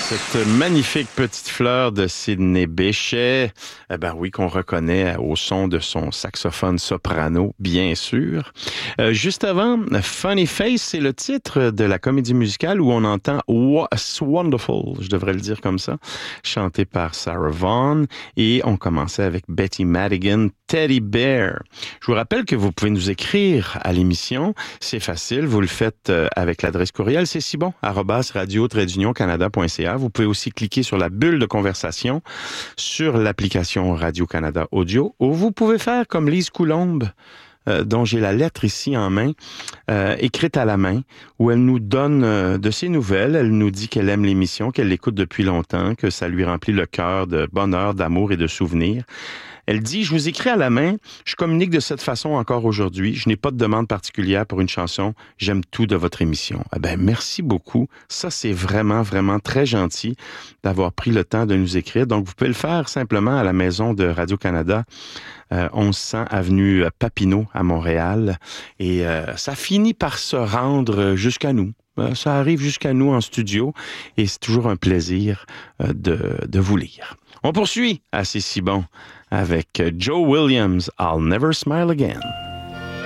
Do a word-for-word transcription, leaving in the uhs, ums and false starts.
Cette magnifique petite fleur de Sidney Bechet, eh ben oui, qu'on reconnaît au son de son saxophone soprano, bien sûr. Euh, juste avant, Funny Face, c'est le titre de la comédie musicale où on entend What's Wonderful, je devrais le dire comme ça, chanté par Sarah Vaughan. Et on commençait avec Betty Madigan, Teddy Bear. Je vous rappelle que vous pouvez nous écrire à l'émission. C'est facile, vous le faites avec l'adresse courriel, c'est si bon, arobase radio trait d'union canada point c a. Vous pouvez aussi cliquer sur la bulle de conversation sur l'application Radio-Canada Audio, ou vous pouvez faire comme Lise Coulombe, euh, dont j'ai la lettre ici en main, euh, écrite à la main, où elle nous donne euh, de ses nouvelles. Elle nous dit qu'elle aime l'émission, qu'elle l'écoute depuis longtemps, que ça lui remplit le cœur de bonheur, d'amour et de souvenirs. Elle dit, je vous écris à la main, je communique de cette façon encore aujourd'hui. Je n'ai pas de demande particulière pour une chanson. J'aime tout de votre émission. Eh ben, merci beaucoup. Ça, c'est vraiment, vraiment très gentil d'avoir pris le temps de nous écrire. Donc, vous pouvez le faire simplement à la maison de Radio-Canada, euh, onze cents avenue Papineau à Montréal. Et euh, ça finit par se rendre jusqu'à nous. Ça arrive jusqu'à nous en studio et c'est toujours un plaisir euh, de, de vous lire. On poursuit à C'est si bon avec Joe Williams, I'll Never Smile Again.